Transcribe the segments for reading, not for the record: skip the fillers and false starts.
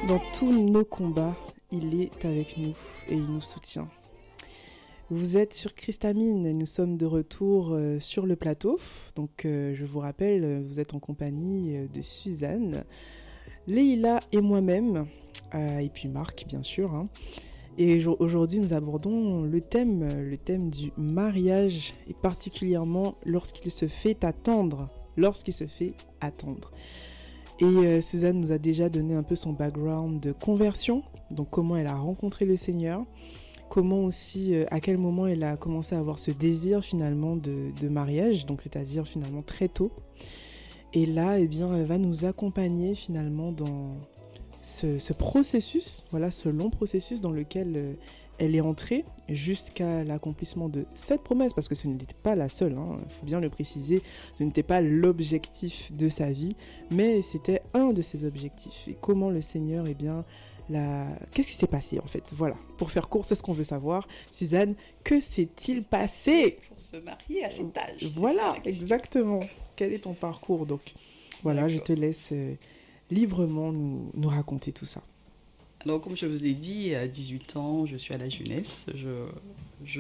Dans tous nos combats, il est avec nous et il nous soutient. Vous êtes sur Christamine et nous sommes de retour sur le plateau. Donc je vous rappelle, vous êtes en compagnie de Suzanne, Leïla et moi-même, et puis Marc bien sûr. Et aujourd'hui nous abordons le thème du mariage, et particulièrement lorsqu'il se fait attendre. Et Suzanne nous a déjà donné un peu son background de conversion, donc comment elle a rencontré le Seigneur, comment aussi, à quel moment elle a commencé à avoir ce désir finalement de mariage, donc c'est-à-dire finalement très tôt. Et là, eh bien, elle va nous accompagner finalement dans ce processus, voilà, ce long processus dans lequel elle est entrée jusqu'à l'accomplissement de cette promesse, parce que ce n'était pas la seule, il faut bien le préciser, ce n'était pas l'objectif de sa vie, mais c'était un de ses objectifs. Et comment le Seigneur, eh bien, qu'est-ce qui s'est passé en fait? Voilà, pour faire court, c'est ce qu'on veut savoir. Suzanne, que s'est-il passé pour se marier à cet âge? Voilà, exactement. Quel est ton parcours? Donc voilà, d'accord. Je te laisse librement nous raconter tout ça. Alors, comme je vous ai dit, à 18 ans, je suis à la jeunesse. Je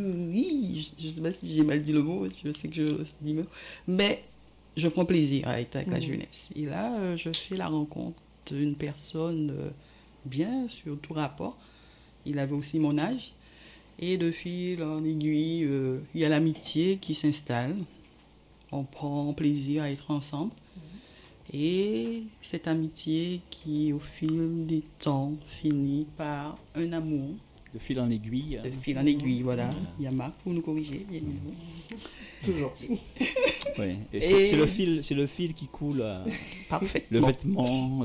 ne sais pas si j'ai mal dit le mot, je sais que je dis mot, mais je prends plaisir à être avec la jeunesse. Et là, je fais la rencontre d'une personne bien sur tout rapport. Il avait aussi mon âge. Et de fil en aiguille, il y a l'amitié qui s'installe. On prend plaisir à être ensemble. Et cette amitié qui, au fil des temps, finit par un amour. De fil en aiguille. De fil en aiguille, voilà. Il y a Marc pour nous corriger, bien évidemment. Toujours. Oui. Et c'est le fil qui coule. Parfait. Le vêtement.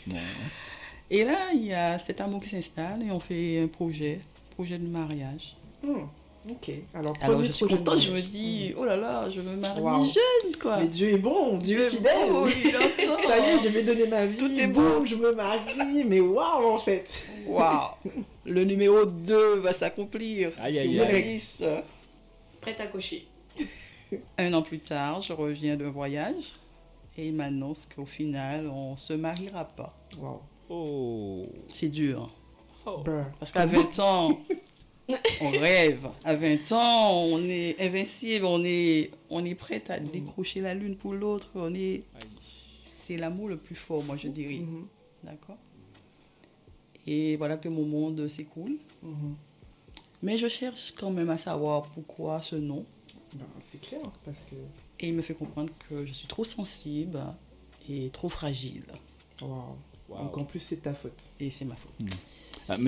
Et là, il y a cet amour qui s'installe et on fait un projet de mariage. Ok. Alors je suis contente, je me dis, oh là là, je me marie jeune, quoi. Mais Dieu est bon, Dieu est fidèle. Bon, il entend. Ça y est, je vais donner ma vie. Tout est bon. Je me marie, mais waouh, en fait. Waouh. Le numéro 2 va s'accomplir. Aïe. Prête à cocher. 1 an plus tard, je reviens d'un voyage et il m'annonce qu'au final, on se mariera pas. Waouh. Oh. C'est dur. Oh. Parce qu'à 20 ans... on rêve. À 20 ans, on est invincible, on est prête à décrocher la lune pour l'autre. C'est l'amour le plus fort, moi je dirais. D'accord. Et voilà que mon monde s'écoule. Mais je cherche quand même à savoir pourquoi ce nom. C'est clair, parce que... Et il me fait comprendre que je suis trop sensible et trop fragile. Wow. Donc en plus, c'est ta faute. Et c'est ma faute. Mais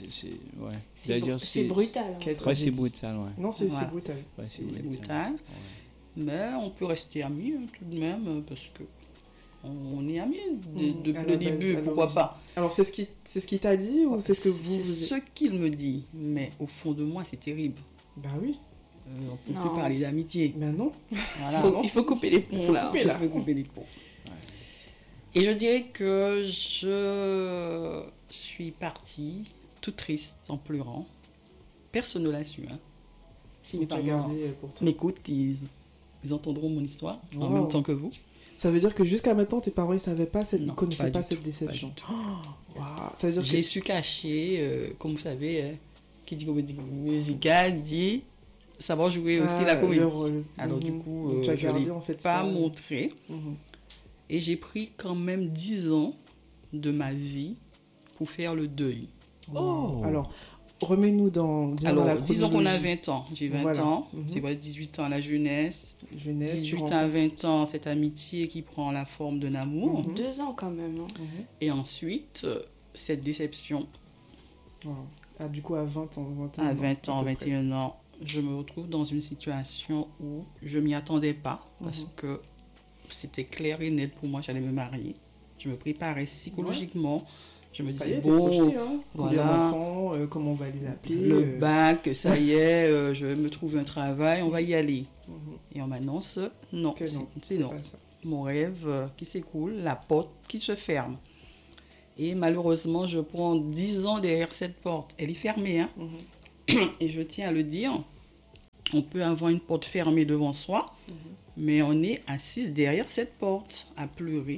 c'est brutal. C'est brutal, ouais. Non, c'est brutal. Ouais, c'est brutal. Ouais. Mais on peut rester amis tout de même, parce que on est amis depuis le début, pourquoi pas. Alors c'est ce qu'il t'a dit ou c'est ce que C'est ce qu'il me dit, mais au fond de moi, c'est terrible. Bah oui. On ne peut plus parler d'amitié. Mais non. Voilà. Il faut couper les ponts, là. Il faut couper les ponts. Et je dirais que je suis partie toute triste, en pleurant. Personne ne l'a su. Si mes parents m'écoutent, ils entendront mon histoire en même temps que vous. Ça veut dire que jusqu'à maintenant, tes parents ne connaissaient pas cette déception. Ça veut dire j'ai su cacher, comme vous savez, qui dit comédie musicale dit savoir jouer aussi la comédie. Alors du coup, je ne l'ai pas montré. Et j'ai pris quand même 10 ans de ma vie pour faire le deuil. Oh. Alors, remets-nous dans la chronologie. Disons qu'on a 20 ans. J'ai 20 ans. C'est vrai, 18 ans à la jeunesse. 18 à 20 ans, cette amitié qui prend la forme d'un amour. 2 ans quand même. Et ensuite, cette déception. Du coup, à 20 ans. 21 ans, je me retrouve dans une situation où je ne m'y attendais pas. Parce que c'était clair et net pour moi, j'allais me marier. Je me préparais psychologiquement. Je me disais, projeté, voilà, enfants, comment on va les appeler. Le bac, ça y est, je vais me trouver un travail, on va y aller. Et on m'annonce, non, c'est non. Pas ça. Mon rêve qui s'écoule, la porte qui se ferme. Et malheureusement, je prends 10 ans derrière cette porte. Elle est fermée, Et je tiens à le dire, on peut avoir une porte fermée devant soi, mais on est assise derrière cette porte, à pleurer,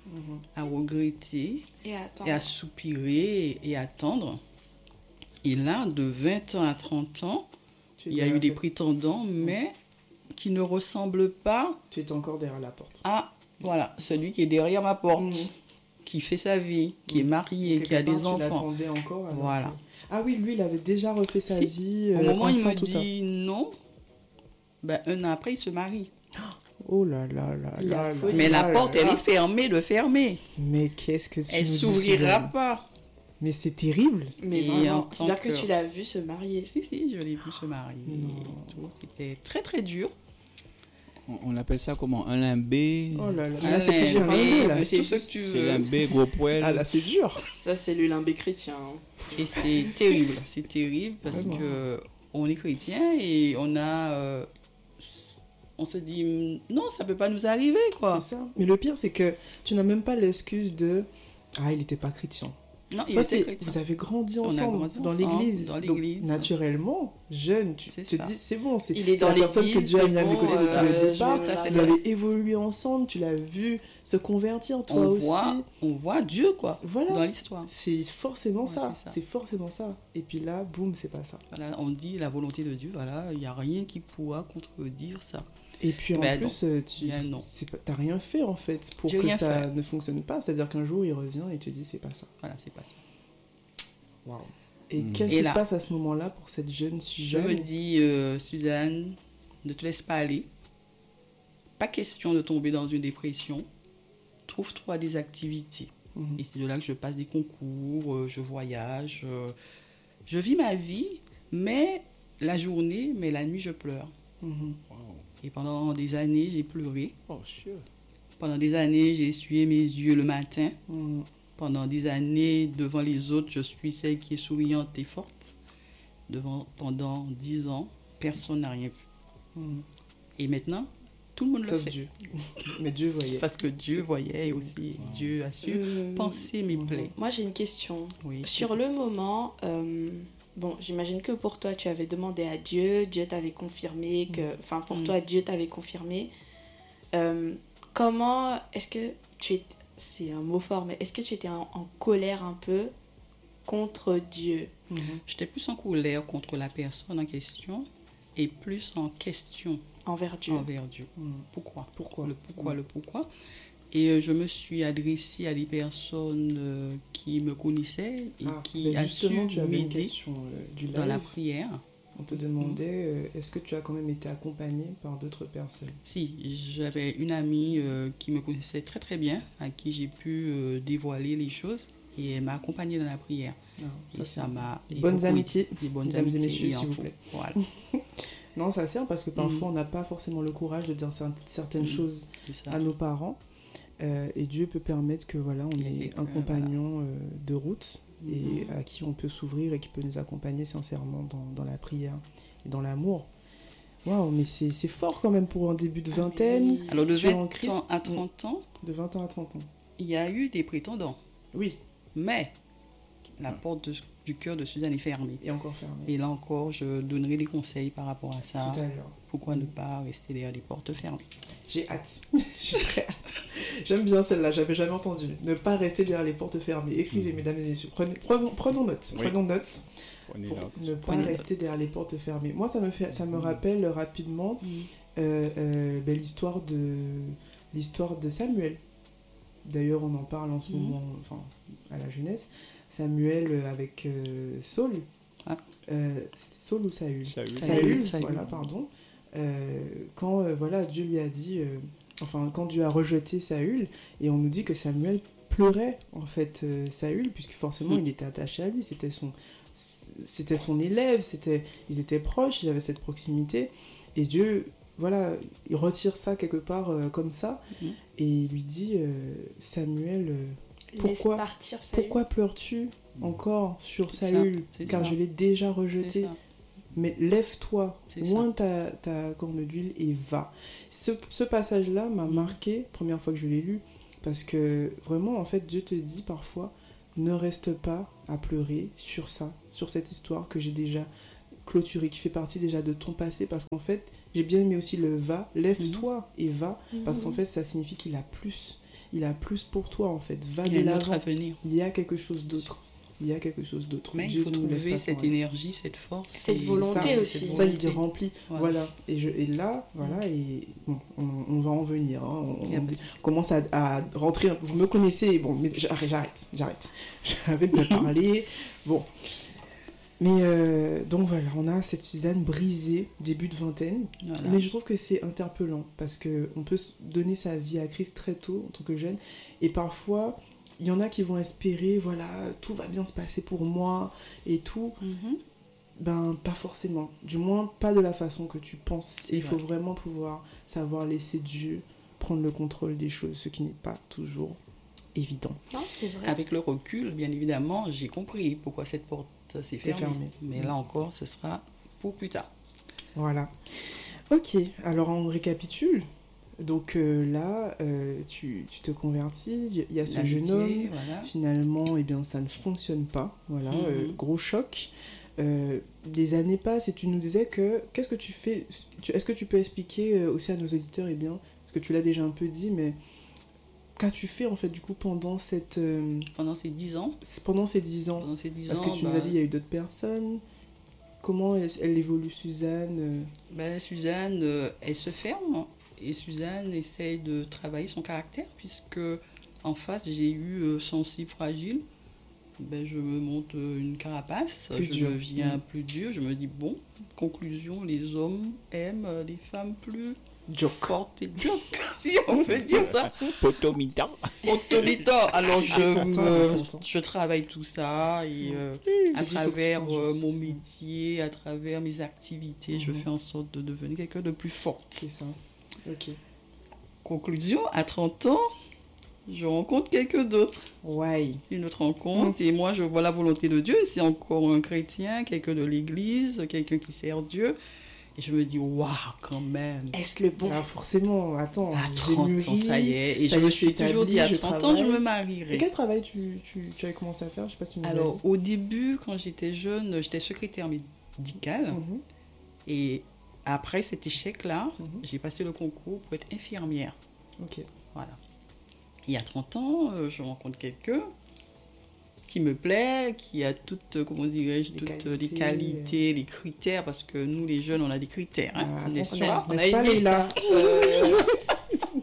à regretter, Et attends. et à soupirer et attendre. Et là, de 20 ans à 30 ans, il y a eu des prétendants, mais qui ne ressemblent pas Tu es encore derrière la porte. à voilà, celui qui est derrière ma porte, Mhm. qui fait sa vie, qui est marié, Quelque qui a part, des tu enfants. l'attendais encore. alors Voilà. que- Ah oui, lui, il avait déjà refait sa Si. vie. Au moment où il enfant, me tout ça. dit non, ben, un an après, il se marie. Oh là là là La là là. folie. Mais la là porte, là elle là. est fermée de fermer. Mais qu'est-ce que tu Elle nous dis, s'ouvrira Suzanne? pas. Mais c'est terrible. Mais Et en vraiment, tant c'est-à-dire que que- tu l'as vu se marier. Si, je l'ai vu se marier. Non. et tout. C'était très, très dur. On appelle ça comment? Un limbé? Oh là là. Ah, Là, c'est plus qu'un mais- limbé, là. mais tout ce que tu C'est veux. limbé, gros poêle. Ah là, c'est dur. Ça, c'est le limbé chrétien. Hein. Et c'est terrible. C'est terrible parce Vraiment. que on est chrétien et on a... on se dit, non, ça peut pas nous arriver, quoi. C'est ça. Mais le pire, c'est que tu n'as même pas l'excuse de ah, il n'était pas chrétien. Non, il Toi, était c'est- chrétien. vous avez grandi On a ensemble grandi dans ensemble, l'église. dans Donc, l'église. naturellement, jeune, tu C'est te ça. dis c'est bon, c'est Il est c'est dans la personne que l'église, Dieu a c'est mis à mes bon, côtés depuis le je départ. vais Tout à fait Vous ça. avez évolué ensemble, tu l'as vu se convertir, toi aussi. On voit Dieu, quoi, Voilà. dans l'histoire. C'est forcément Ouais, ça. c'est ça. C'est forcément ça. Et puis là, boum, c'est pas ça. Voilà, on dit la volonté de Dieu, voilà, il n'y a rien qui pourra contredire ça. Et puis en Ben plus, tu Ben non. t'as rien fait en fait pour J'ai que rien ça fait. ne fonctionne pas. C'est-à-dire qu'un jour, il revient et te dit c'est pas ça. Voilà, c'est pas ça. Waouh. Et Mhm. qu'est-ce Et qui là, se passe à ce moment-là pour cette jeune Je Suzanne? me dis, Suzanne, ne te laisse pas aller. Pas question de tomber dans une dépression. Trouve-toi des activités. Mhm. Et c'est de là que je passe des concours, je voyage, je vis ma vie, mais la journée, mais la nuit, je pleure. Mhm. Et pendant des années, j'ai pleuré. Oh, sûr. Pendant des années, j'ai essuyé mes yeux le matin. Mhm. Pendant des années, devant les autres, je suis celle qui est souriante et forte. Pendant 10 ans, personne n'a rien vu. Mhm. Et maintenant, tout le monde le Sauf sait. Dieu. Mais Dieu voyait. Parce que Dieu voyait aussi, Dieu a su penser mes plaies. Moi, j'ai une question. Oui. Sur le moment, bon, j'imagine que pour toi, tu avais demandé à Dieu, Dieu t'avait confirmé que... Enfin, pour toi, Dieu t'avait confirmé. Comment est-ce que tu es... C'est un mot fort, mais est-ce que tu étais en colère un peu contre Dieu? Mhm. J'étais plus en colère contre la personne en question et plus en question Envers Dieu. envers Dieu. Mhm. Pourquoi Pourquoi? Le pourquoi. Et je me suis adressée à des personnes qui me connaissaient et Ah, qui ben a justement, su tu avais une m'aider question du dans la live. prière. On te demandait est-ce que tu as quand même été accompagné par d'autres personnes? Si, j'avais une amie qui me connaissait très très bien, à qui j'ai pu dévoiler les choses et elle m'a accompagnée dans la prière. Ah, Et ça m'a... et Bonnes beaucoup- amitiés. Des bonnes Mesdames et amitiés, messieurs, il en s'il vous faut. plaît. Voilà, Non, ça sert parce que parfois on n'a pas forcément le courage de dire certaines Mhm. choses c'est ça. à nos parents. Et Dieu peut permettre que voilà, on Et ait que, un compagnon de route et Mhm. à qui on peut s'ouvrir et qui peut nous accompagner sincèrement dans la prière et dans l'amour. Waouh, mais c'est fort quand même pour un début de vingtaine, Alors de Tu es 20 en Christ. ans à 30 ans, de 20 ans à 30 ans. il y a eu des prétendants. Oui, Mais la porte du cœur de Suzanne est fermée. et encore fermé. Et là encore, je donnerai des conseils par rapport à Tout ça. à l'heure. Pourquoi ne pas rester derrière les portes fermées? J'ai hâte. J'ai très hâte. J'aime bien celle-là, j'avais jamais entendu. Ne pas rester derrière les portes fermées. Écrivez, mesdames et messieurs. Prenons note. Oui. Prenons note. Prenez Pour note. ne pas Prenez rester derrière les portes fermées. Moi, ça me rappelle rapidement ben, l'histoire de Samuel. D'ailleurs, on en parle en ce Mhm. moment, enfin, à la jeunesse. Samuel avec Saul. Ah. C'était Saul ou Saül? Saül. Saül, Saül. voilà, pardon. Quand voilà, Dieu lui a dit, quand Dieu a rejeté Saül, et on nous dit que Samuel pleurait en fait Saül, puisque forcément il était attaché à lui, c'était son élève, ils étaient proches, ils avaient cette proximité, et Dieu, voilà, il retire ça quelque part comme ça, Mhm. et il lui dit, Samuel, Laisse pourquoi- partir Saül. pourquoi pleures-tu encore sur C'est Saül, c'est car ça. je l'ai déjà C'est rejeté. ça. Mais lève-toi, C'est loin ta corne d'huile et va. Ce passage-là m'a marqué, première fois que je l'ai lu, parce que vraiment, en fait, Dieu te dit parfois, ne reste pas à pleurer sur ça, sur cette histoire que j'ai déjà clôturée, qui fait partie déjà de ton passé, parce qu'en fait, j'ai bien aimé aussi le va, lève-toi et va, parce qu'en fait, ça signifie qu'il a plus. il a plus pour toi en fait. Va Il de y a un autre l'avant. avenir. Il y a quelque chose d'autre. Il y a quelque chose d'autre. Mais Dieu il faut ne nous laisse trouver pas cette sans rien. énergie, cette force. Cette et- volonté ça, aussi. cette Ça, il dit volonté. rempli. Voilà. Et là, voilà, et bon, on va en venir. Hein. Il y a On pas de souci. commence à rentrer. Vous me connaissez. Bon, mais j'arrête. J'arrête de parler. Bon. Mais donc voilà, on a cette Suzanne brisée, début de vingtaine. Voilà. Mais je trouve que c'est interpellant parce qu'on peut donner sa vie à Christ très tôt en tant que jeune. Et parfois, il y en a qui vont espérer, voilà, tout va bien se passer pour moi et tout. Mhm. Ben, pas forcément. Du moins, pas de la façon que tu penses. Et il faut vrai. vraiment pouvoir savoir laisser Dieu prendre le contrôle des choses, ce qui n'est pas toujours évident. Non, c'est vrai. Avec le recul, bien évidemment, j'ai compris pourquoi cette porte s'est fermée. fermée. Mais là encore, ce sera pour plus tard. Voilà. Ok, alors on récapitule. Donc là, tu te convertis, il y a ce jeune homme. L'amitié, voilà. Finalement, eh bien, ça ne fonctionne pas. Voilà, Mhm. gros choc. Des années passent et tu nous disais que... Qu'est-ce que tu fais Est-ce que tu peux expliquer aussi à nos auditeurs, eh bien, parce que tu l'as déjà un peu dit, mais qu'as-tu fait en fait du coup pendant Pendant ces 10 ans, pendant ces 10 ans? pendant ces 10 Parce ans, que tu nous as dit il y a eu d'autres personnes. Comment elle évolue, Suzanne? Suzanne, elle se ferme et Suzanne essaye de travailler son caractère puisque en face, j'ai eu sensible, fragile. Je me monte une carapace, Plus je dur. deviens plus dur. Je me dis, bon, conclusion, les hommes aiment les femmes plus Joke. fortes et joke, si on peut dire ça. Potomita. Autoritaire. Alors Important. je travaille tout ça et à Tu dis, faut que tu travers t'endurcisses. mon métier, à travers mes activités, je Mhm. fais en sorte de devenir quelqu'un de plus forte. C'est ça. Ok. Conclusion, à 30 ans, je rencontre quelqu'un d'autre. Ouais. Une autre rencontre et moi je vois la volonté de Dieu. C'est encore un chrétien, quelqu'un de l'église, quelqu'un qui sert Dieu. Et je me dis, waouh, quand même. Est-ce le bon? Ah, forcément, attends. À j'ai 30 ans, mûri. ça y est. Et ça je y est, me je suis suis toujours dit, à établie, je 30 ans, je me travaille. Et marierai. quel travail tu avais commencé à faire? Je sais pas si tu nous as Alors, dit. au début, quand j'étais jeune, j'étais secrétaire médicale. Mhm. Et après cet échec-là, Mhm. j'ai passé le concours pour être infirmière. Ok. Voilà. Et à 30 ans, je rencontre quelqu'un qui me plaît, qui a toutes, comment dirais-je, Les toutes qualités, les qualités, les critères, parce que nous, les jeunes, on a des critères, hein, Ah, n'est-ce attention, pas? On n'est-ce a pas, une liste, Leïla? hein.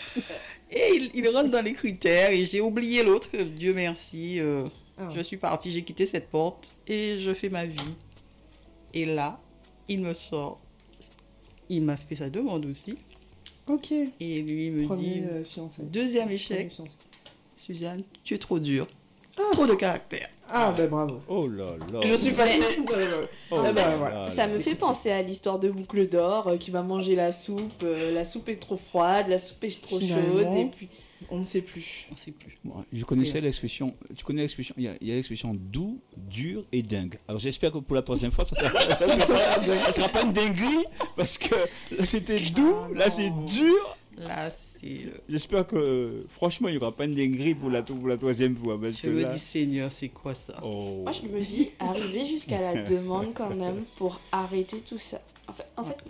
Et il rentre dans les critères, et j'ai oublié l'autre, Dieu merci, Ah. je suis partie, j'ai quitté cette porte, et je fais ma vie. Et là, il me sort, il m'a fait sa demande aussi, Ok. et lui me dit, Premier fiancé. deuxième échec, Suzanne, tu es trop dure, trop de caractère. Ah, ben bravo. Oh là là. Je suis passée. Oh Ah là bah, là voilà. là Ça me là. fait penser à l'histoire de Boucle d'Or qui va manger la soupe est trop froide, la soupe est trop chaude, Finalement. et puis On ne sait plus. On sait plus. Moi, je connaissais l'expression. Tu connais l'expression. Il y a l'expression doux, dur et dingue. Alors j'espère que pour la troisième fois, ça sera pas une dinguerie parce que là c'était doux, Ah, là non. c'est dur. Là, c'est. J'espère que franchement il n'y aura pas une dinguerie pour la troisième fois parce Je que me là. dis, Seigneur, c'est quoi ça? Oh. moi je me dis arriver jusqu'à la demande quand même pour arrêter tout ça. En fait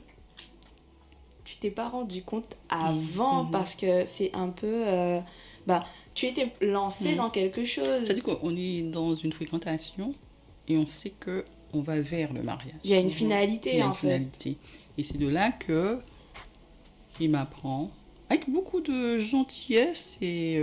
tu t'es pas rendu compte avant Mhm. parce que c'est un peu tu étais lancé Mhm. dans quelque chose. C'est-à-dire qu'on est dans une fréquentation et on sait que on va vers le mariage. Il y a une Mhm. Il finalité y a en une fait. finalité. Et c'est de là que il m'apprend, avec beaucoup de gentillesse, et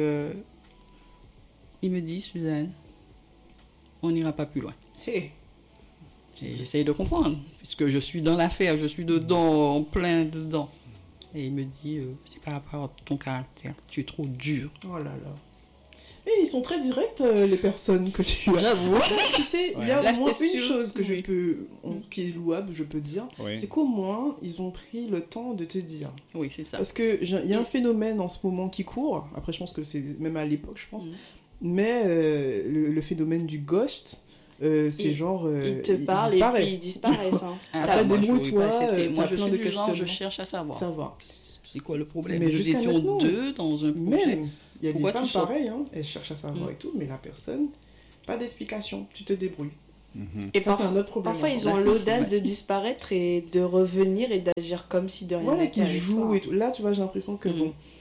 il me dit, Suzanne, on n'ira pas plus loin. Hey. Et j'essaye de comprendre, puisque je suis dans l'affaire, je suis dedans, en plein dedans. Et il me dit, c'est par rapport à ton caractère, tu es trop dur. Oh là là. Et ils sont très directs, les personnes que tu as. J'avoue. Tu sais, il y a Ouais. Là, au moins c'était une sûr. chose que Oui. qui est louable, je peux dire. Oui. C'est qu'au moins, ils ont pris le temps de te dire. Oui, c'est ça. Parce qu'il y a un phénomène en ce moment qui court. Après, je pense que c'est même à l'époque, je pense. Mhm. Mais le phénomène du ghost, c'est Il- genre. Ils te parlent et disparaît. puis ils disparaissent. hein. Après, moi, je débrouille-toi, pouvais pas accepter. Moi, t'as je plein suis de du genre, je questionnements. cherche à savoir. Ça va. C'est quoi le problème? Mais Nous jusqu'à étions maintenant. deux dans un projet. Même, il y a Pourquoi des femmes tu sors pareilles, hein, elles cherchent à savoir Mm. et tout, mais la personne, pas d'explication, tu te débrouilles. Mhm. Et Ça, c'est parfois, un autre problème. parfois, ils Là, ont c'est l'audace de fou. disparaître et de revenir et d'agir comme si de rien Voilà, n'était qui avec jouent toi. et tout. Là, tu vois, j'ai l'impression que, Mm. bon,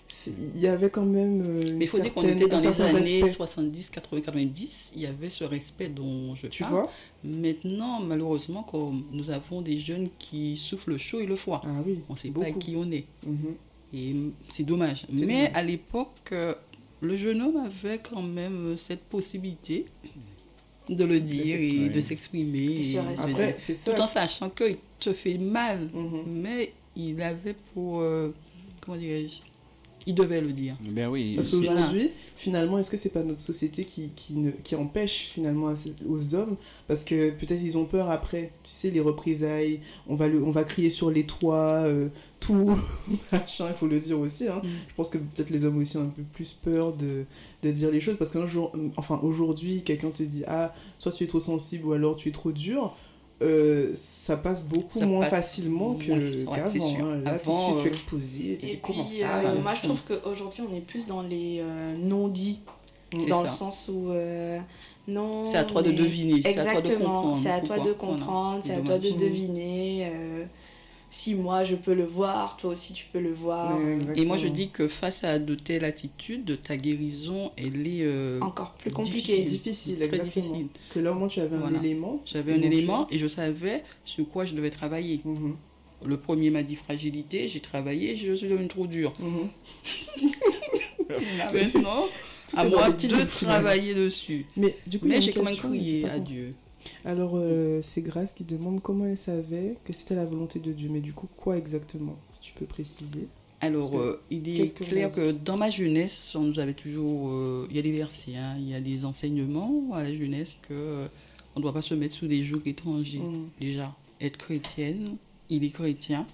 il y avait quand même. Mais il faut dire qu'on était dans les années 70, 80, 90. Il y avait ce respect dont je Tu parle. vois? Maintenant, malheureusement, comme nous avons des jeunes qui souffrent le chaud et le froid. Ah oui. On ne sait pas Beaucoup. qui on est. Mhm. Et c'est dommage. C'est Mais dommage. à l'époque, le jeune homme avait quand même cette possibilité de le dire et s'exprimer. de s'exprimer. Et se et de respecter. dire. Après, c'est ça. Tout en sachant qu'il te fait mal. Mhm. Mais il avait pour... comment dirais-je? Il devait le dire. Ben oui. Parce c'est- qu'aujourd'hui, finalement, est-ce que c'est pas notre société qui empêche finalement aux hommes? Parce que peut-être ils ont peur après, tu sais, les représailles, on va crier sur les toits, tout, machin, il faut le dire aussi. Hein. Mm. Je pense que peut-être les hommes aussi ont un peu plus peur de dire les choses. Parce qu'un jour, enfin aujourd'hui, quelqu'un te dit, ah, soit tu es trop sensible ou alors tu es trop dur. Ça passe beaucoup Ça moins passe facilement moins, ouais, c'est qu'avant. sûr. Hein. Là, tout Avant, de suite, tu es exposé, tu Et dis comment puis, ça moi je trouve qu'aujourd'hui on est plus dans les non-dits, C'est dans ça. le sens où non. C'est à toi de mais- deviner, c'est à toi de Exactement, comprendre. c'est à toi de pourquoi. comprendre, Voilà, c'est à toi de dommage. deviner. Si moi je peux le voir, toi aussi tu peux le voir. Ouais, Et moi je exactement. dis que face à de telles attitudes, ta guérison, elle est Encore plus difficile. compliqué. Difficile, Très exactement. difficile. Parce que là, au moins, tu avais Voilà. un élément. J'avais un éventuel. élément et je savais sur quoi je devais travailler. Mhm. Le premier m'a dit fragilité, j'ai travaillé, je suis devenue trop dure. Mhm. Maintenant, Tout à est dans moi l'équilibre, de finalement. travailler dessus. Mais du coup, il y a Mais une j'ai quand même question, crié je sais à pas Dieu. Alors, c'est Grace qui demande comment elle savait que c'était la volonté de Dieu. Mais du coup, quoi exactement? Si tu peux préciser. Alors, Parce que- il est qu'est-ce que clair vous avez que dans ma jeunesse, on nous avait toujours... il y a des versets, hein, il y a des enseignements à la jeunesse que on ne doit pas se mettre sous des jougs étrangers. Mhm. Déjà, être chrétienne, il est chrétien.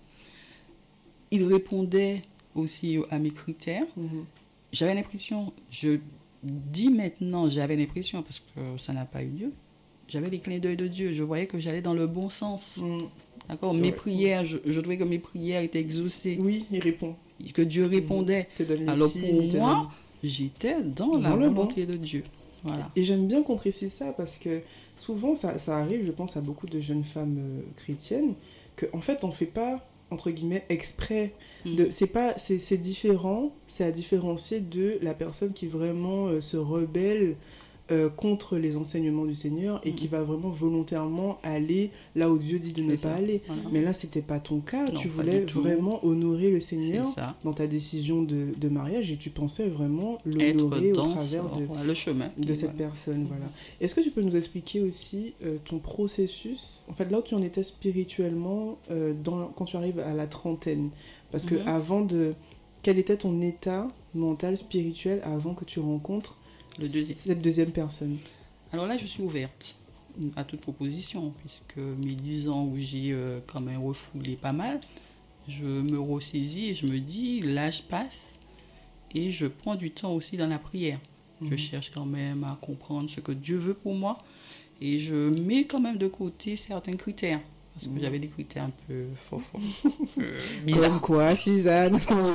Il répondait aussi à mes critères. Mhm. J'avais l'impression, je dis maintenant, j'avais l'impression, parce que ça n'a pas eu lieu, j'avais les clins d'œil de Dieu. Je voyais que j'allais dans le bon sens. Mhm. D'accord. C'est Mes vrai. prières, je trouvais que mes prières étaient exaucées, Oui, il répond. que Dieu répondait. Te donne les Alors signes, pour il te moi, donne- j'étais dans la Dans le volonté de Dieu. Voilà. Et j'aime bien qu'on précise ça parce que souvent ça arrive, je pense, à beaucoup de jeunes femmes chrétiennes, qu'en fait on fait pas, entre guillemets, exprès. C'est différent, c'est à différencier de la personne qui vraiment se rebelle contre les enseignements du Seigneur et qui va vraiment volontairement aller là où Dieu dit de ne C'est pas ça. aller. Voilà. Mais là, c'était pas ton cas. Non, Tu pas voulais du tout. vraiment honorer le C'est Seigneur ça. dans ta décision de mariage et tu pensais vraiment Être l'honorer au dans travers voilà, le chemin. de Et cette voilà. personne. Voilà. Est-ce que tu peux nous expliquer aussi ton processus, en fait là où tu en étais spirituellement quand tu arrives à la trentaine? Parce que Mhm. avant de... Quel était ton état mental, spirituel avant que tu rencontres Le deuxième. cette deuxième personne? Alors là, je suis ouverte à toute proposition, puisque mes 10 ans où j'ai quand même refoulé pas mal, je me ressaisis et je me dis, l'âge passe et je prends du temps aussi dans la prière. Je Mhm. cherche quand même à comprendre ce que Dieu veut pour moi et je mets quand même de côté certains critères. Parce que Mhm. j'avais des critères un peu faux, bizarres. Comme quoi, Suzanne?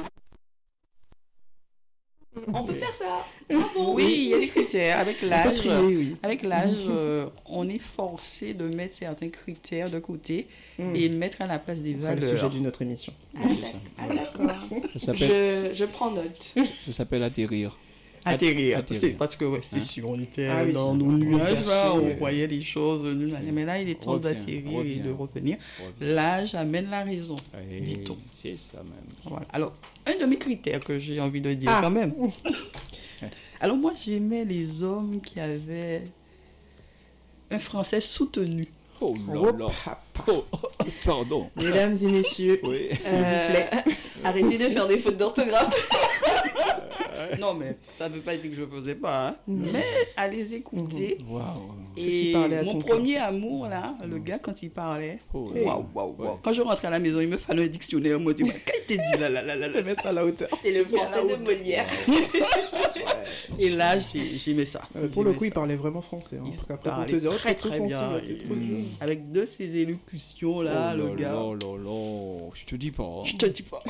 On peut faire ça. Ah bon? Oui, il y a des critères. Avec On peut l'âge, trier, oui. avec l'âge, on est forcé de mettre certains critères de côté Mhm. et mettre à la place des Ce sera le valeurs. sujet d'une autre émission. Ah d'accord. Ça s'appelle Je prends note. ça s'appelle atterrir. Atterrir. Atterrir. C'est parce que c'est Hein? sûr, on était Ah oui, dans c'est nos bon. nuages, là, Perché, on voyait les choses d'une manière. Mais là, il est temps Reviens, d'atterrir et reviens. de revenir. L'âge amène la raison. Ouais, Dit-on. c'est ça même. Voilà. Alors, un de mes critères que j'ai envie de dire Ah. quand même. Alors moi, j'aimais les hommes qui avaient un français soutenu. Oh là Oh, là. papa. Oh, pardon. Mesdames et messieurs, Oui. s'il vous plaît. Arrêtez de faire des fautes d'orthographe. Non, mais ça ne veut pas dire que je ne faisais pas. Hein. Mhm. Mais à les écouter. Waouh. C'est ce qui parlait à mon ton cœur. premier amour, là, le gars, quand il parlait, Oh Hey. là. waouh, waouh, waouh. Ouais. Quand je rentrais à la maison, il me fallait un dictionnaire. Moi, je dis, qu'est-ce qu'il dit là, là, là, là, Te là. mettre à la hauteur. C'est le Je vais à la français de hauteur. Molière. Et là, j'aimais ça. Pour le J'aimais coup, il ça. parlait vraiment français. Hein, Il parce qu'après, pour parlait te dire, oh, très, t'es trop très bien. sensible, t'es trop Mm. dur. Avec de ces élocutions là, Oh le là gars. là là là. Je te dis pas. hein. Je te dis pas.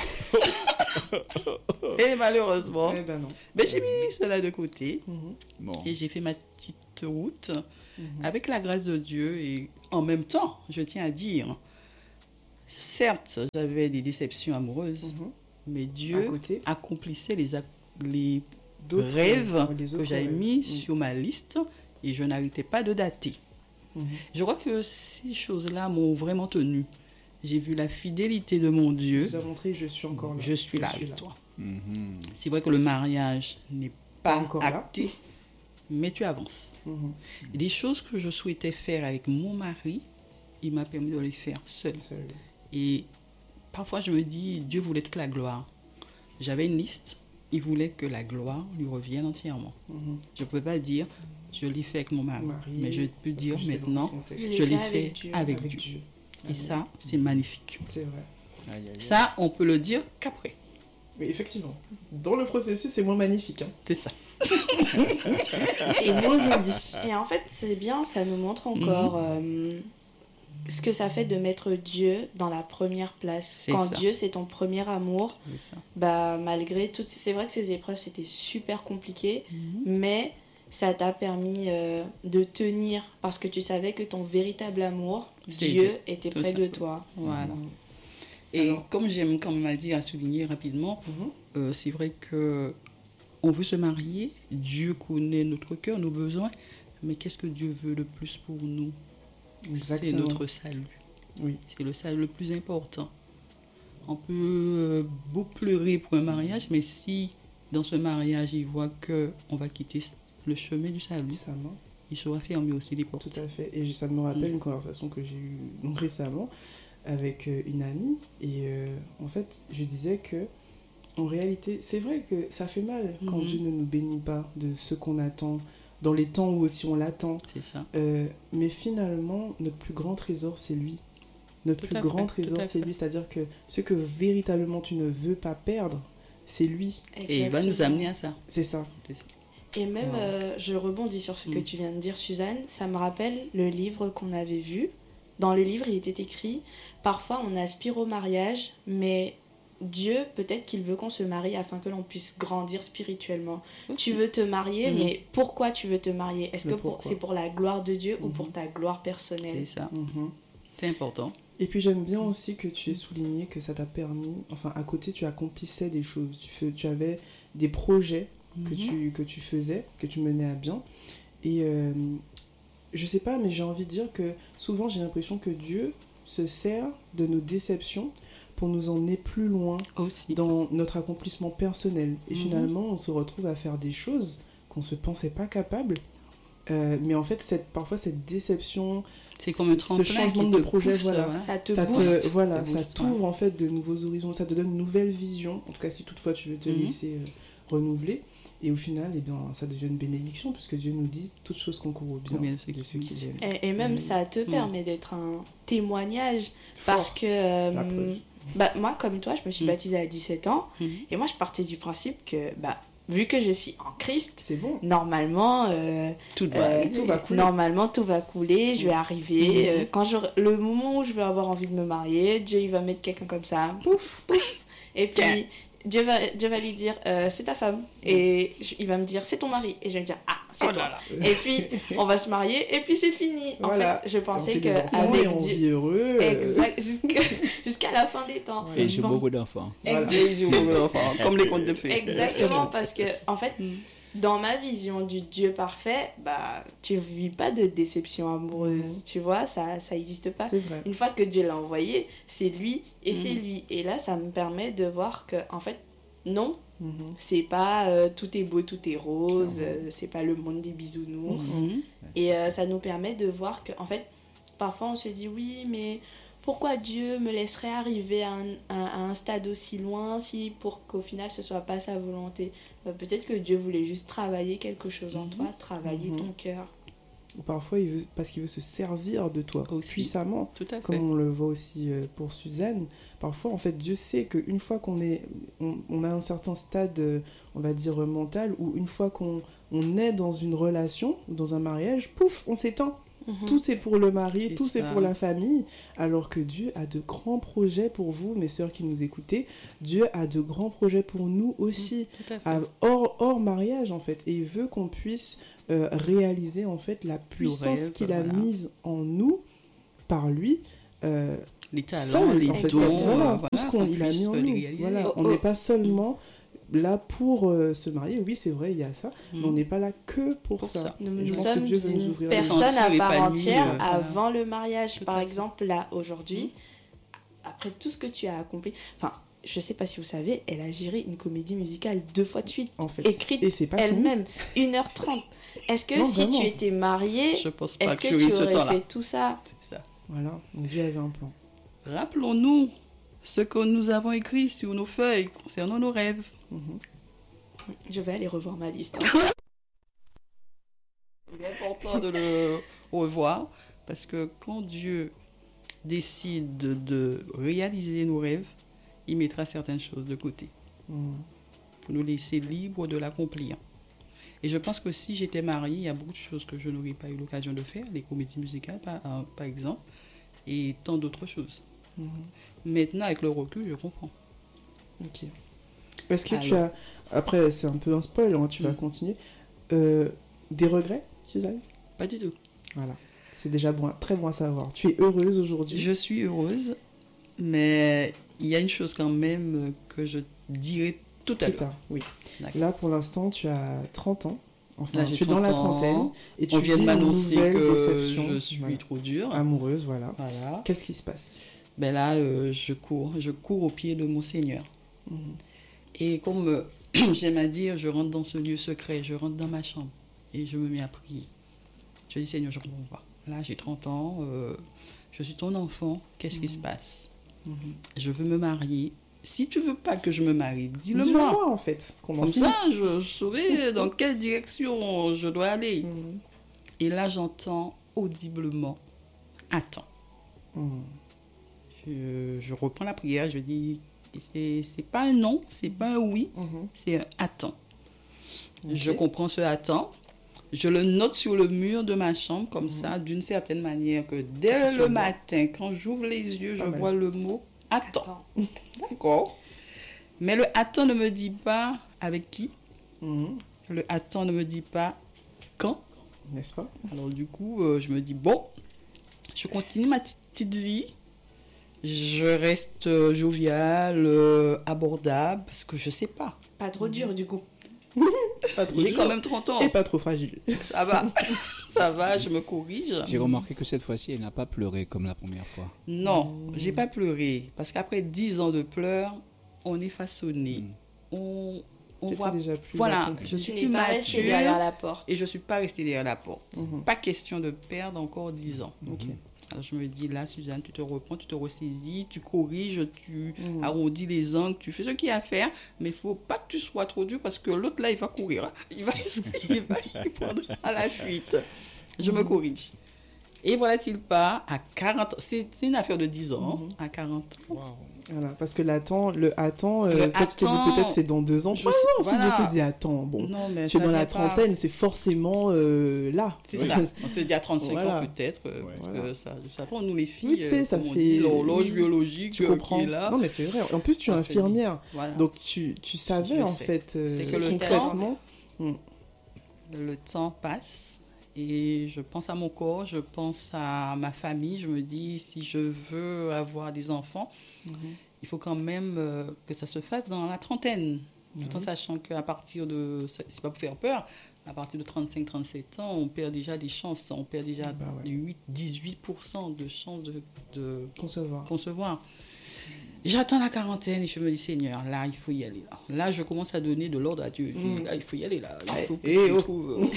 Et malheureusement, Eh ben non. ben, j'ai mis cela de côté Mhm. Bon. et j'ai fait ma petite route Mhm. avec la grâce de Dieu. Et en même temps, je tiens à dire, certes, j'avais des déceptions amoureuses, Mhm. Mais à Dieu côté. accomplissait les D'autres rêves les que autres j'avais rêves. mis sur ma liste et je n'arrêtais pas de dater. Mhm. Je crois que ces choses-là m'ont vraiment tenu. J'ai vu la fidélité de mon Dieu. Je vous ai montré, je suis encore là. Je suis là avec là. toi. Mhm. C'est vrai que le mariage n'est pas Encore là. acté, mais tu avances. Mhm. Et des choses que je souhaitais faire avec mon mari, il m'a permis de les faire seul. Seul. Et parfois, je me dis, Dieu voulait toute la gloire. J'avais une liste, il voulait que la gloire lui revienne entièrement. Mhm. Je ne peux pas dire, je l'ai fait avec mon mari, Mari, mais je peux parce dire que j'étais dans maintenant, ce contexte. je l'ai fait avec Dieu. avec Avec Dieu. Dieu. Et ça, c'est magnifique. C'est vrai. Aïe, aïe, aïe. Ça, on peut le dire qu'après. Mais effectivement, dans le processus, c'est moins magnifique. Hein. C'est ça. Et moins joli. Et en fait, c'est bien, ça nous montre encore ce que ça fait de mettre Dieu dans la première place. C'est Quand ça. Dieu, c'est ton premier amour, C'est ça. bah, malgré toutes... C'est vrai que ces épreuves, c'était super compliqué, Mhm. mais ça t'a permis de tenir parce que tu savais que ton véritable amour, C'est Dieu, Dieu. était Tout près ça. de toi. Voilà. Mhm. Et Alors- comme j'aime quand même à dire, à souligner rapidement, Mhm. c'est vrai que on veut se marier, Dieu connaît notre cœur, nos besoins, mais qu'est-ce que Dieu veut le plus pour nous? C'est Exactement. notre salut. Oui. C'est le salut le plus important. On peut beau pleurer pour un mariage, mais si dans ce mariage, il voit qu'on va quitter le chemin du salut, Récemment. il saura fermer aussi les portes. Tout à fait. Et ça me rappelle une conversation que j'ai eue donc récemment avec une amie. Et en fait, je disais que, en réalité, c'est vrai que ça fait mal quand Mhm. Dieu ne nous bénit pas de ce qu'on attend, dans les temps où aussi on l'attend. C'est ça. Mais finalement, notre plus grand trésor, c'est lui. Notre Tout plus à grand fait, tout trésor, à c'est fait. lui. C'est-à-dire que ce que véritablement tu ne veux pas perdre, c'est lui. Et il va nous Exactement. amener à ça. C'est ça. Et même, Wow. je rebondis sur ce que Mm. tu viens de dire, Suzanne, ça me rappelle le livre qu'on avait vu. Dans le livre, il était écrit, parfois on aspire au mariage, mais Dieu, peut-être qu'il veut qu'on se marie afin que l'on puisse grandir spirituellement. Tu veux te marier, Mhm. mais pourquoi tu veux te marier? Est-ce Le que pourquoi. c'est pour la gloire de Dieu ou Mhm. pour ta gloire personnelle? C'est ça. Mhm. C'est important. Et puis j'aime bien aussi que tu aies souligné que ça t'a permis, enfin à côté tu accomplissais des choses, tu avais des projets Mhm. que tu faisais, que tu menais à bien. Et je sais pas, mais j'ai envie de dire que souvent j'ai l'impression que Dieu se sert de nos déceptions pour nous emmener plus loin Aussi. dans notre accomplissement personnel. Et Mhm. finalement on se retrouve à faire des choses qu'on se pensait pas capable. Mais en fait, parfois cette déception, C'est comme un tremplin ce changement qui de te projet, pousse, voilà. Ça te Ça booste. te, voilà, te ça booste, t'ouvre en fait de nouveaux horizons, ça te donne une nouvelle vision, en tout cas si toutefois tu veux te Mhm. laisser renouveler, et au final eh bien, ça devient une bénédiction puisque Dieu nous dit toutes choses concourent au bien Combien de ceux qui l'aiment. Et même Mhm. ça te permet d'être un témoignage parce Fort. que La preuve. bah, moi comme toi je me suis Mhm. baptisée à 17 ans Mhm. et moi je partais du principe que bah, vu que je suis en Christ, C'est bon. normalement Tout va aller. tout va couler. normalement tout va couler, je vais arriver Mhm. quand le moment où je vais avoir envie de me marier, Dieu il va mettre quelqu'un comme ça, pouf pouf, et puis Dieu va lui dire c'est ta femme et il va me dire c'est ton mari et je vais me dire ah c'est Oh toi. là là. Et puis on va se marier et puis c'est fini. En Voilà. fait, je On pensais fait que des enfants et avec on Dieu, vit heureux. exact, jusqu'à la fin des temps. Et Je j'ai pense- beaucoup d'enfants. Voilà. Comme les contes de fées. Exactement, parce que en fait, dans ma vision du Dieu parfait, bah tu vis pas de déception amoureuse, tu vois, ça existe pas. C'est vrai. Une fois que Dieu l'a envoyé, c'est lui et c'est Mhm. lui. Et là, ça me permet de voir que en fait, non, Mhm. c'est pas tout est beau, tout est rose, Clairement. c'est pas le monde des bisounours. Mhm. Et ça nous permet de voir que, en fait, parfois on se dit oui, mais pourquoi Dieu me laisserait arriver à un stade aussi loin si pour qu'au final ce soit pas sa volonté? Peut-être que Dieu voulait juste travailler quelque chose en toi, travailler Mhm. ton cœur. Ou parfois parce qu'il veut se servir de toi Aussi. puissamment. Tout à fait. Comme on le voit aussi pour Suzanne, parfois en fait Dieu sait qu'une fois qu'on on a un certain stade, on va dire mental, ou une fois qu'on est dans une relation ou dans un mariage, pouf, on s'éteint. Tout c'est pour le mari, C'est tout c'est ça. pour la famille, alors que Dieu a de grands projets pour vous, mes sœurs qui nous écoutez. Dieu a de grands projets pour nous aussi, Tout à fait. hors mariage en fait, et il veut qu'on puisse réaliser en fait la puissance rêve, qu'il a voilà. mise en nous par lui. les talents, seul, les en fait. dons, Voilà, tout ce qu'on qu'il a puisse mis en les nous. réaliser. Voilà, on n'est pas seulement là pour se marier. Oui, c'est vrai, il y a ça. Mais on n'est pas là que pour ça. Nous, Et je nous pense que sommes Dieu veut nous une ouvrir les personne sentir à part épanoui, entière voilà. avant le mariage. Tout Par à fait. exemple, là, aujourd'hui, après tout ce que tu as accompli, enfin, je sais pas si vous savez, elle a géré une comédie musicale 2 fois de suite, En fait. écrite Et c'est pas fini. elle-même, 1h30. Est-ce que Non, si vraiment. tu étais mariée, Je pense pas est-ce que que tu tu ce aurais temps-là. fait tout ça? C'est ça. Voilà, donc Dieu avait un plan. Rappelons-nous ce que nous avons écrit sur nos feuilles concernant nos rêves. Mhm. Je vais aller revoir ma liste. Il est important de le revoir parce que quand Dieu décide de réaliser nos rêves, il mettra certaines choses de côté Mhm. pour nous laisser libres de l'accomplir. Et je pense que si j'étais mariée, il y a beaucoup de choses que je n'aurais pas eu l'occasion de faire, les comédies musicales par exemple, et tant d'autres choses. Mhm. Maintenant, avec le recul, je comprends. Ok. Est-ce que tu Alors. as... Après, c'est un peu un spoil, hein, tu vas Mm. continuer. Des regrets, Suzanne? Pas du tout. Voilà. C'est déjà bon, très bon à savoir. Tu es heureuse aujourd'hui? Je suis heureuse, mais il y a une chose quand même que je dirai tout à Plus l'heure. tard, oui. D'accord. Là, pour l'instant, tu as 30 ans. Enfin, Là, j'ai tu es dans la 30 ans. trentaine. Et tu On vient de vis une m'annoncer nouvelle que déception. je suis Voilà. trop dure. Amoureuse, voilà. Voilà. Qu'est-ce qui se passe? Ben là, je cours au pied de mon Seigneur. Mhm. Et comme j'aime à dire, je rentre dans ce lieu secret, je rentre dans ma chambre et je me mets à prier. Je dis, Seigneur, je ne comprends pas. Là, j'ai 30 ans, je suis ton enfant, qu'est-ce qui se passe? Mhm. Je veux me marier. Si tu veux pas que je me marie, dis-le Dis-le moi. moi, en fait. Qu'on en Comme finisse. ça, je saurai dans quelle direction je dois aller. Mhm. Et là, j'entends audiblement, attends. Mhm. Je reprends la prière, je dis, c'est pas un non, c'est pas un oui, Mhm. c'est un attends. Ok. Je comprends ce attends. Je le note sur le mur de ma chambre, comme Mhm. ça, d'une certaine manière, que dès Sur le le matin, quand j'ouvre les yeux, je Pas mal. vois le mot attends. D'accord. Mais le attends ne me dit pas avec qui. Mhm. Le attends ne me dit pas quand. N'est-ce pas? Alors du coup, je me dis, bon, je continue ma petite vie. Je reste joviale, abordable, parce que je sais pas. Pas trop dur du coup. Pas trop J'ai dur quand même 30 ans. et pas trop fragile. Ça va. Ça va, je me corrige. J'ai remarqué que cette fois-ci, elle n'a pas pleuré comme la première fois. Non, j'ai pas pleuré. Parce qu'après 10 ans de pleurs, on est façonné. Mm. On J'étais voit. déjà plus Voilà, accomplie. je Tu suis n'es plus pas resté derrière mature la porte. et je suis pas restée derrière la porte. Mhm. Pas question de perdre encore 10 ans. Ok. Alors je me dis, là, Suzanne, tu te reprends, tu te ressaisis, tu corriges, tu Mhm. arrondis les angles, tu fais ce qu'il y a à faire, mais il faut pas que tu sois trop dur parce que l'autre, là, il va courir. Hein. Il va il prendre à la fuite. Je me corrige. Et voilà-t-il pas, à 40 ans, c'est une affaire de 10 ans, Mhm. à 40 ans. Voilà, parce que le attends, Le toi tu t'es dit attends, peut-être c'est dans 2 ans, je 3 sais- ans. Si voilà. Dieu te dit attends, bon, Non, mais tu es ça dans la vient pas. trentaine, c'est forcément là. C'est ça. On se dit à 35 Voilà. ans peut-être, parce Voilà. que ça prend nous les filles, Oui, tu sais, ça comme on fait- dit, l'horloge oui, biologique Tu qui comprends? est là. Non mais c'est vrai. En plus tu es Ça se dit. infirmière, Voilà. donc tu savais Je en sais. fait C'est que le concrètement. Le temps passe et je pense à mon corps, je pense à ma famille. Je me dis, si je veux avoir des enfants, il faut quand même que ça se fasse dans la trentaine. Tout en sachant qu'à partir de, c'est pas pour faire peur, à partir de 35-37 ans, on perd déjà des chances. On perd déjà Bah ouais. 18% de chances de Concevoir. concevoir. J'attends la quarantaine et je me dis, Seigneur, là, il faut y aller. Là, je commence à donner de l'ordre à Dieu. Je dis, là, il faut y aller, là. Il faut que Eh, tu oh. trouves...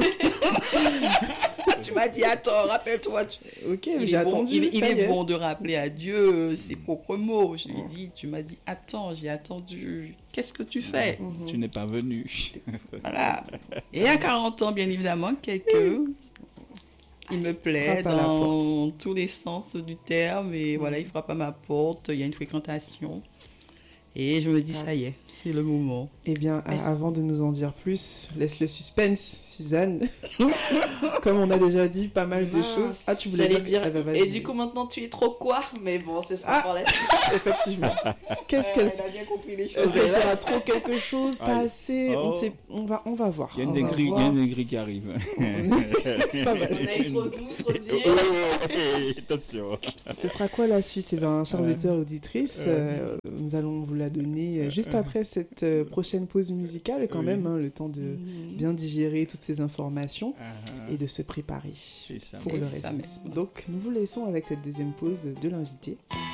Tu m'as dit, attends, rappelle-toi. Ok, Il j'ai est bon, attendu. il ça y est est. bon de rappeler à Dieu ses propres mots. Je lui ai dit, tu m'as dit, attends, j'ai attendu. Qu'est-ce que tu fais? Mhm. Tu n'es pas venu. Voilà. Et à 40 ans, bien évidemment, il me plaît Frappe à la dans tous les sens du terme. Et voilà, il frappe à ma porte. Il y a une fréquentation. Et je me dis, ça y est, c'est le moment. Eh bien, avant de nous en dire plus, laisse le suspense, Suzanne. comme on a déjà dit pas mal de Mince, choses. Ah, tu voulais j'allais dire. Ah bah, vas-y. Et du coup, maintenant, tu es trop quoi? Mais bon, c'est ça pour la suite. Effectivement. Qu'est-ce qu'elle Elle a bien compris les Est-ce choses. qu'elle sera trop quelque chose, pas Aïe. assez? Oh. On va voir. Il y a On va une voir. dinguerie qui arrive. Pas mal. On a eu trop doux, trop dire. Attention. Ce sera quoi la suite? Eh bien, chers auditeurs et auditrices, nous allons vous la donner juste après cette prochaine pause musicale, quand même, hein, le temps de bien digérer toutes ces informations et de se préparer C'est ça. pour le reste. Donc, nous vous laissons avec cette deuxième pause de l'invité.